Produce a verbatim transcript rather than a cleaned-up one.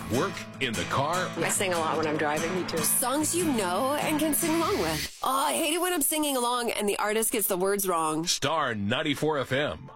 at work, in the car. I sing a lot when I'm driving. Me too. Songs you know and can sing along with. Oh, I hate it when I'm singing along and the artist gets the words wrong. Star ninety-four F M.